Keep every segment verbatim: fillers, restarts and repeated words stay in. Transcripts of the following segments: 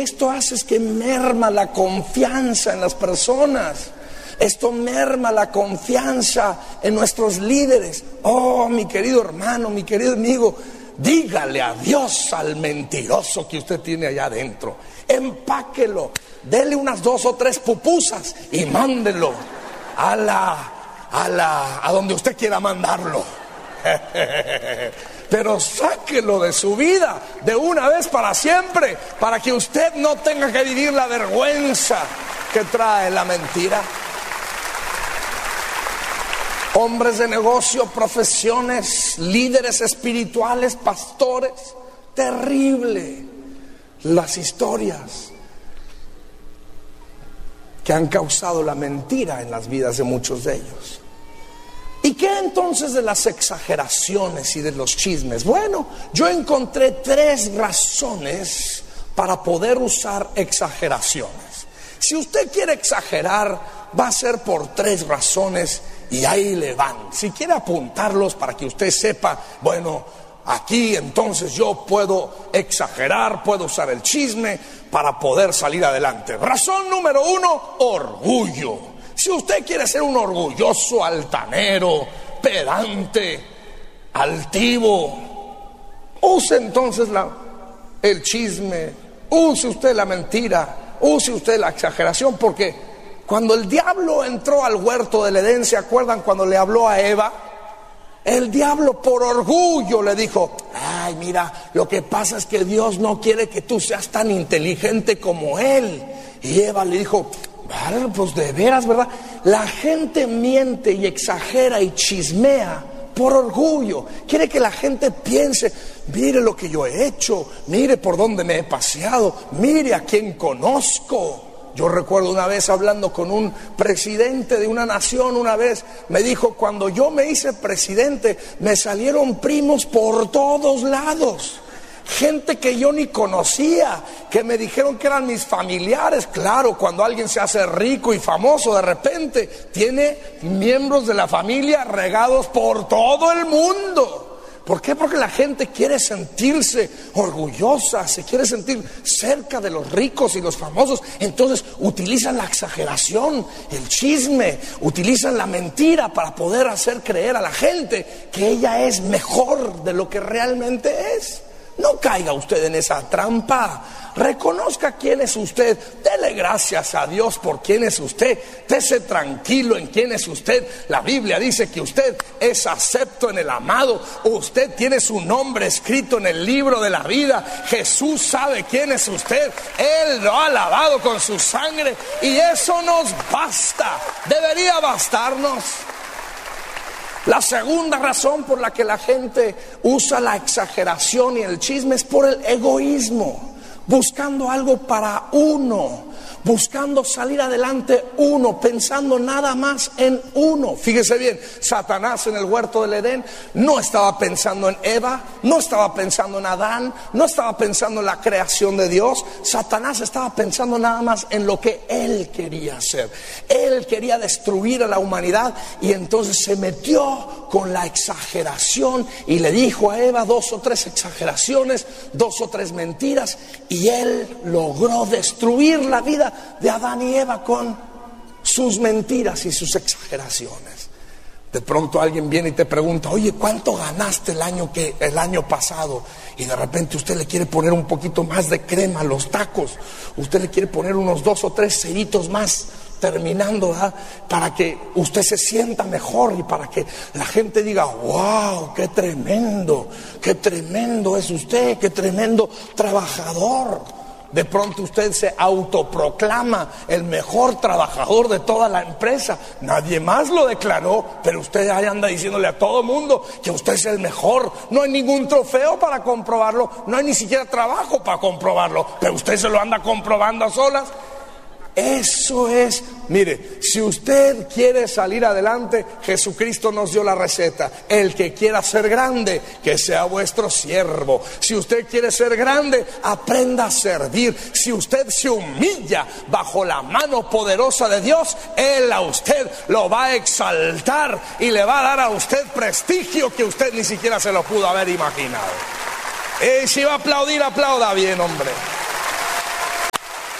que esto hace es que merma la confianza en las personas. Esto merma la confianza en nuestros líderes. Oh, mi querido hermano, mi querido amigo, dígale adiós al mentiroso que usted tiene allá adentro. Empáquelo, dele unas dos o tres pupusas y mándelo a la, a la, a donde usted quiera mandarlo. Pero sáquelo de su vida de una vez para siempre, para que usted no tenga que vivir la vergüenza que trae la mentira. Hombres de negocio, profesiones, líderes espirituales, pastores, terrible las historias que han causado la mentira en las vidas de muchos de ellos. ¿Y qué entonces de las exageraciones y de los chismes? Bueno, yo encontré tres razones para poder usar exageraciones. Si usted quiere exagerar, va a ser por tres razones y ahí le van. Si quiere apuntarlos para que usted sepa, bueno, aquí entonces yo puedo exagerar, puedo usar el chisme para poder salir adelante. Razón número uno, orgullo. Si usted quiere ser un orgulloso, altanero, pedante, altivo, use entonces la, el chisme, use usted la mentira, use usted la exageración, porque cuando el diablo entró al huerto del Edén, ¿se acuerdan cuando le habló a Eva? El diablo por orgullo le dijo: ay, mira, lo que pasa es que Dios no quiere que tú seas tan inteligente como Él. Y Eva le dijo: vale, pues de veras, ¿verdad? La gente miente y exagera y chismea por orgullo. Quiere que la gente piense: mire lo que yo he hecho, mire por dónde me he paseado, mire a quién conozco. Yo recuerdo una vez hablando con un presidente de una nación, una vez me dijo: cuando yo me hice presidente, me salieron primos por todos lados. Gente que yo ni conocía, que me dijeron que eran mis familiares. Claro, cuando alguien se hace rico y famoso, de repente tiene miembros de la familia regados por todo el mundo. ¿Por qué? Porque la gente quiere sentirse orgullosa, se quiere sentir cerca de los ricos y los famosos. Entonces utilizan la exageración, el chisme, utilizan la mentira para poder hacer creer a la gente que ella es mejor de lo que realmente es. No caiga usted en esa trampa. Reconozca quién es usted. Dele gracias a Dios por quién es usted. Dese tranquilo en quién es usted. La Biblia dice que usted es acepto en el amado. Usted tiene su nombre escrito en el libro de la vida. Jesús sabe quién es usted. Él lo ha lavado con su sangre y eso nos basta. Debería bastarnos. La segunda razón por la que la gente usa la exageración y el chisme es por el egoísmo, buscando algo para uno, buscando salir adelante uno, pensando nada más en uno. Fíjese bien, Satanás en el huerto del Edén no estaba pensando en Eva, no estaba pensando en Adán, no estaba pensando en la creación de Dios. Satanás estaba pensando nada más en lo que él quería hacer. Él quería destruir a la humanidad y entonces se metió con la exageración y le dijo a Eva dos o tres exageraciones, dos o tres mentiras, y él logró destruir la vida de Adán y Eva con sus mentiras y sus exageraciones. De pronto alguien viene y te pregunta: oye, ¿cuánto ganaste el año que el año pasado? Y de repente usted le quiere poner un poquito más de crema a los tacos, usted le quiere poner unos dos o tres ceritos más terminando, ¿verdad? Para que usted se sienta mejor y para que la gente diga: wow, qué tremendo, qué tremendo es usted, qué tremendo trabajador. De pronto usted se autoproclama el mejor trabajador de toda la empresa. Nadie más lo declaró, pero usted ahí anda diciéndole a todo mundo que usted es el mejor. No hay ningún trofeo para comprobarlo, no hay ni siquiera trabajo para comprobarlo, pero usted se lo anda comprobando a solas. Eso es, mire, si usted quiere salir adelante, Jesucristo nos dio la receta: el que quiera ser grande, que sea vuestro siervo. Si usted quiere ser grande, aprenda a servir. Si usted se humilla bajo la mano poderosa de Dios, Él a usted lo va a exaltar y le va a dar a usted prestigio que usted ni siquiera se lo pudo haber imaginado. Y si va a aplaudir, aplauda bien, hombre.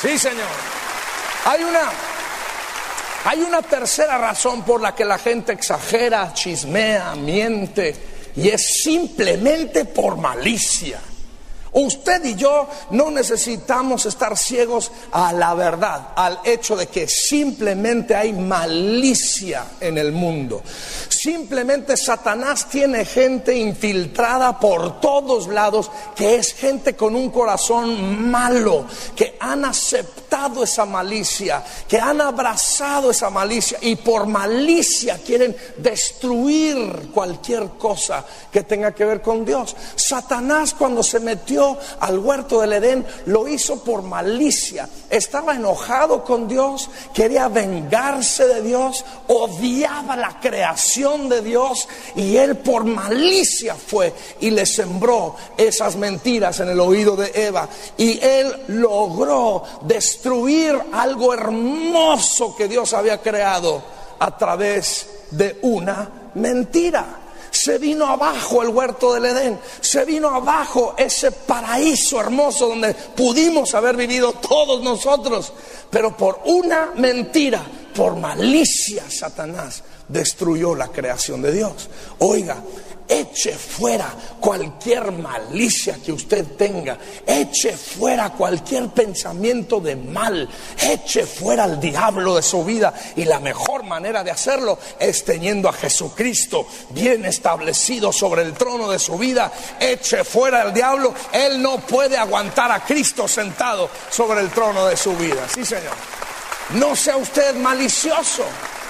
Sí, Señor. Hay una, hay una tercera razón por la que la gente exagera, chismea, miente, y es simplemente por malicia. Usted y yo no necesitamos estar ciegos a la verdad, al hecho de que simplemente hay malicia en el mundo. Simplemente Satanás tiene gente infiltrada por todos lados, que es gente con un corazón malo, que han aceptado esa malicia, que han abrazado esa malicia y por malicia quieren destruir cualquier cosa que tenga que ver con Dios. Satanás, cuando se metió al huerto del Edén, lo hizo por malicia. Estaba enojado con Dios, quería vengarse de Dios, odiaba la creación de Dios, y él por malicia fue y le sembró esas mentiras en el oído de Eva, y él logró destruir algo hermoso que Dios había creado a través de una mentira. Se vino abajo el huerto del Edén, se vino abajo ese paraíso hermoso donde pudimos haber vivido todos nosotros, pero por una mentira, por malicia, Satanás destruyó la creación de Dios. Oiga, eche fuera cualquier malicia que usted tenga, eche fuera cualquier pensamiento de mal, eche fuera al diablo de su vida, y la mejor manera de hacerlo es teniendo a Jesucristo bien establecido sobre el trono de su vida. Eche fuera al diablo, él no puede aguantar a Cristo sentado sobre el trono de su vida. Sí, Señor. No sea usted malicioso.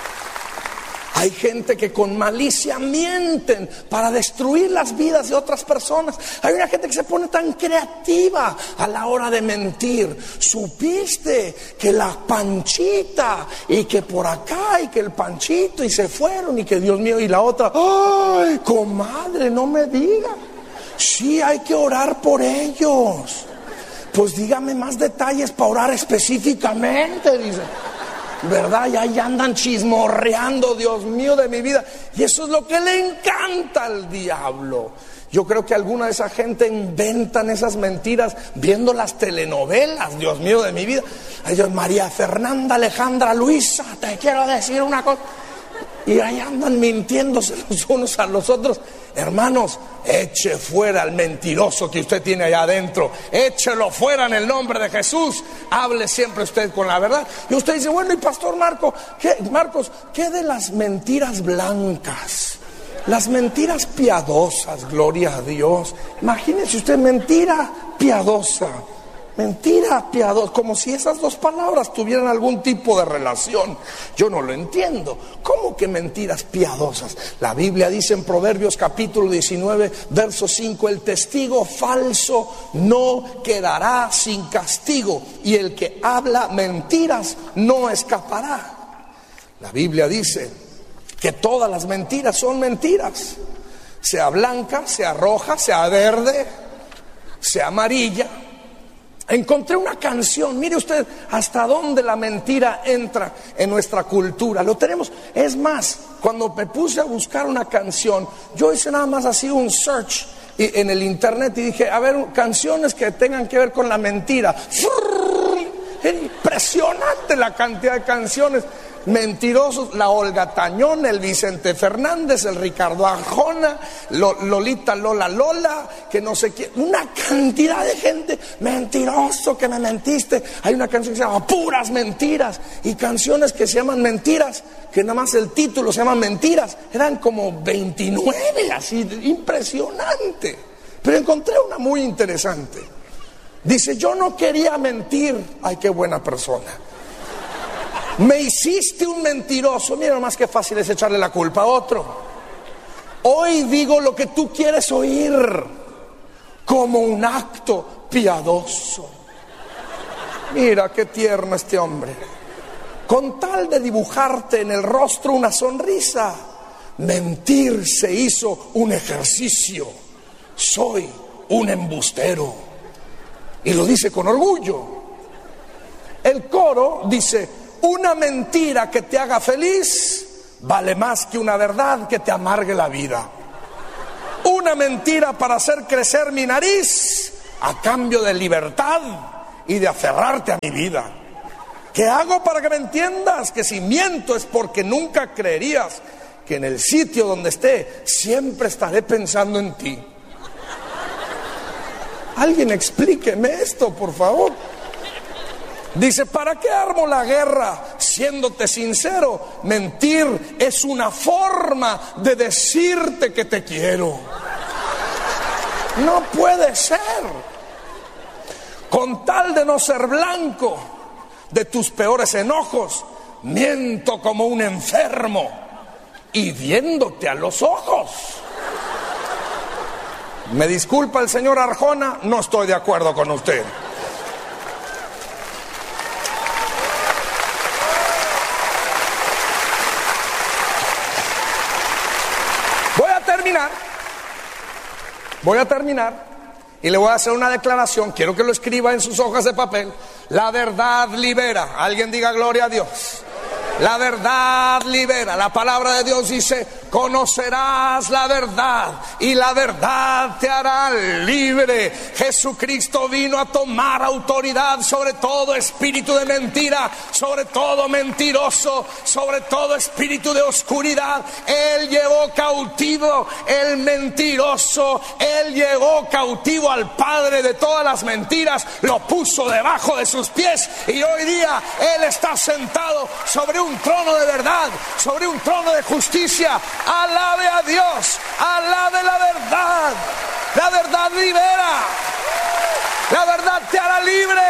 Hay gente que con malicia mienten para destruir las vidas de otras personas. Hay una gente que se pone tan creativa a la hora de mentir. Supiste que la Panchita, y que por acá, y que el Panchito, y se fueron, y que Dios mío, y la otra, ay, comadre, no me diga. Sí, hay que orar por ellos. Pues dígame más detalles para orar específicamente, dice. ¿Verdad? Y ahí andan chismorreando, Dios mío de mi vida. Y eso es lo que le encanta al diablo. Yo creo que alguna de esa gente inventan esas mentiras viendo las telenovelas, Dios mío de mi vida. Ay, Dios, María Fernanda, Alejandra, Luisa, te quiero decir una cosa. Y ahí andan mintiéndose los unos a los otros. Hermanos, eche fuera al mentiroso que usted tiene allá adentro. Échelo fuera en el nombre de Jesús. Hable siempre usted con la verdad. Y usted dice, bueno, y Pastor Marco, ¿qué, Marcos, ¿qué de las mentiras blancas? Las mentiras piadosas, gloria a Dios. Imagínese usted, mentira piadosa. Mentira piadosa, como si esas dos palabras tuvieran algún tipo de relación. Yo no lo entiendo. ¿Cómo que mentiras piadosas? La Biblia dice en Proverbios capítulo diecinueve, verso cinco, el testigo falso no quedará sin castigo, y el que habla mentiras no escapará. La Biblia dice que todas las mentiras son mentiras, sea blanca, sea roja, sea verde, sea amarilla. Encontré una canción, mire usted hasta dónde la mentira entra en nuestra cultura. Lo tenemos, es más, cuando me puse a buscar una canción, yo hice nada más así un search en el internet y dije, a ver, canciones que tengan que ver con la mentira. Impresionante la cantidad de canciones mentirosos, la Olga Tañón, el Vicente Fernández, el Ricardo Arjona, Lolita Lola Lola, que no sé qué, una cantidad de gente, mentiroso que me mentiste. Hay una canción que se llama Puras Mentiras, y canciones que se llaman Mentiras, que nada más el título se llama Mentiras, eran como veintinueve, así, impresionante. Pero encontré una muy interesante. Dice, yo no quería mentir. Ay, qué buena persona. Me hiciste un mentiroso. Mira nomás qué fácil es echarle la culpa a otro. Hoy digo lo que tú quieres oír, como un acto piadoso. Mira qué tierno este hombre. Con tal de dibujarte en el rostro una sonrisa, mentir se hizo un ejercicio. Soy un embustero. Y lo dice con orgullo. El coro dice, una mentira que te haga feliz vale más que una verdad que te amargue la vida. Una mentira para hacer crecer mi nariz a cambio de libertad y de aferrarte a mi vida. ¿Qué hago para que me entiendas? Que si miento es porque nunca creerías que en el sitio donde esté siempre estaré pensando en ti. Alguien explíqueme esto, por favor. Dice, ¿para qué armo la guerra? Siéndote sincero, mentir es una forma de decirte que te quiero. No puede ser. Con tal de no ser blanco de tus peores enojos, miento como un enfermo y viéndote a los ojos. Me disculpa el señor Arjona, no estoy de acuerdo con usted. Voy a terminar, voy a terminar y le voy a hacer una declaración. Quiero que lo escriba en sus hojas de papel. La verdad libera. Alguien diga gloria a Dios. La verdad libera. La palabra de Dios dice, conocerás la verdad y la verdad te hará libre. Jesucristo vino a tomar autoridad sobre todo espíritu de mentira, sobre todo mentiroso, sobre todo espíritu de oscuridad. Él llevó cautivo el mentiroso, él llevó cautivo al padre de todas las mentiras, lo puso debajo de sus pies y hoy día él está sentado sobre un trono de verdad, sobre un trono de justicia. Alabe a Dios, alabe la verdad. La verdad libera, la verdad te hará libre.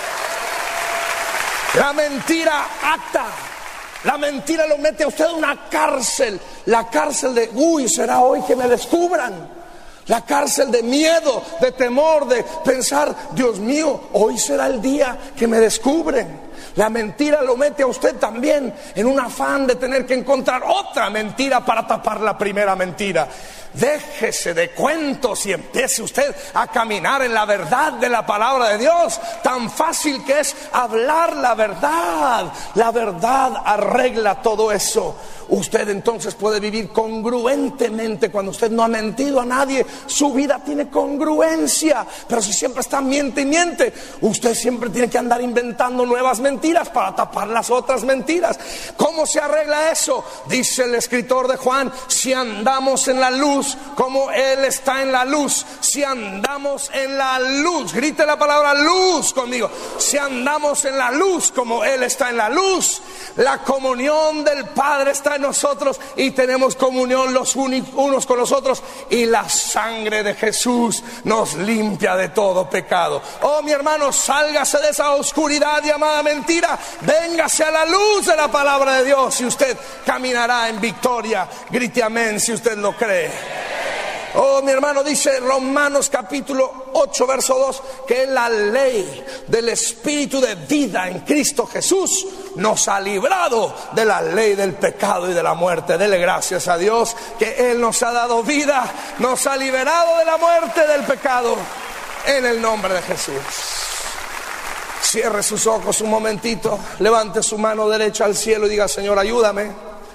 La mentira ata, la mentira lo mete a usted en una cárcel, la cárcel de, uy, será hoy que me descubran. La cárcel de miedo, de temor, de pensar, Dios mío, hoy será el día que me descubren. La mentira lo mete a usted también en un afán de tener que encontrar otra mentira para tapar la primera mentira. Déjese de cuentos y empiece usted a caminar en la verdad de la palabra de Dios. Tan fácil que es hablar la verdad. La verdad arregla todo eso. Usted entonces puede vivir congruentemente. Cuando usted no ha mentido a nadie, su vida tiene congruencia. Pero si siempre está miente y miente, usted siempre tiene que andar inventando nuevas mentiras para tapar las otras mentiras. ¿Cómo se arregla eso? Dice el escritor de Juan, si andamos en la luz como Él está en la luz, si andamos en la luz, grite la palabra luz conmigo, si andamos en la luz como Él está en la luz, la comunión del Padre está en nosotros y tenemos comunión los unos con los otros y la sangre de Jesús nos limpia de todo pecado. Oh, mi hermano, sálgase de esa oscuridad llamada mentira, véngase a la luz de la palabra de Dios y usted caminará en victoria. Grite amén si usted lo cree. Oh, mi hermano, dice Romanos capítulo ocho verso dos que la ley del espíritu de vida en Cristo Jesús nos ha librado de la ley del pecado y de la muerte. Dele gracias a Dios que Él nos ha dado vida, nos ha liberado de la muerte, del pecado, en el nombre de Jesús. Cierre sus ojos un momentito, levante su mano derecha al cielo y diga, Señor, ayúdame,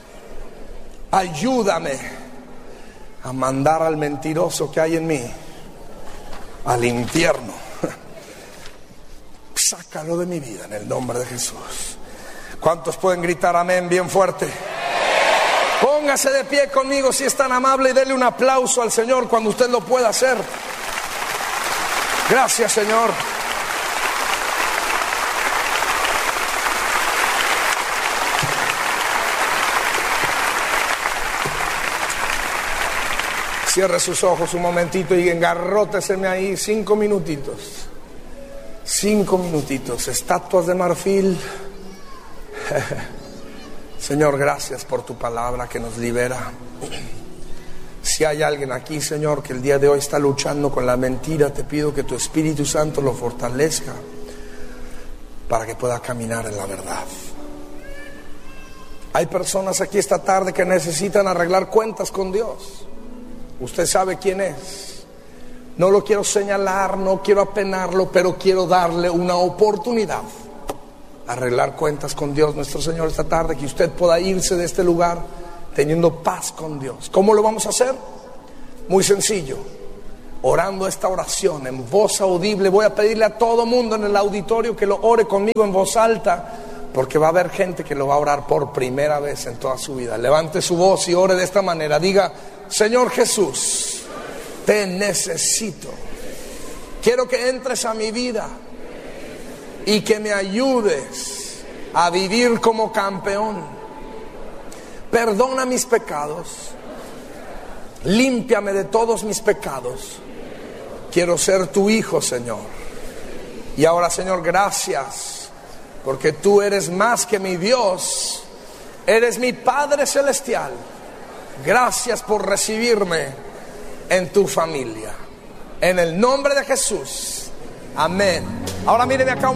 ayúdame a mandar al mentiroso que hay en mí al infierno. Sácalo de mi vida en el nombre de Jesús. ¿Cuántos pueden gritar amén bien fuerte? Póngase de pie conmigo si es tan amable y dele un aplauso al Señor cuando usted lo pueda hacer. Gracias, Señor. Cierre sus ojos un momentito y engarróteseme ahí cinco minutitos. Cinco minutitos. Estatuas de marfil. Señor, gracias por tu palabra que nos libera. Si hay alguien aquí, Señor, que el día de hoy está luchando con la mentira, te pido que tu Espíritu Santo lo fortalezca para que pueda caminar en la verdad. Hay personas aquí esta tarde que necesitan arreglar cuentas con Dios. Usted sabe quién es. No lo quiero señalar, no quiero apenarlo, pero quiero darle una oportunidad a arreglar cuentas con Dios nuestro Señor esta tarde, que usted pueda irse de este lugar teniendo paz con Dios. ¿Cómo lo vamos a hacer? Muy sencillo. orando esta oración en voz audible. Voy a pedirle a todo mundo en el auditorio que lo ore conmigo en voz alta, porque va a haber gente que lo va a orar por primera vez en toda su vida. Levante su voz y ore de esta manera. Diga: Señor Jesús, te necesito. Quiero que entres a mi vida y que me ayudes a vivir como campeón. Perdona mis pecados, límpiame de todos mis pecados. Quiero ser tu hijo, Señor. Y ahora, Señor, gracias, porque tú eres más que mi Dios, eres mi Padre Celestial. Gracias por recibirme en tu familia. En el nombre de Jesús. Amén. Ahora míreme acá.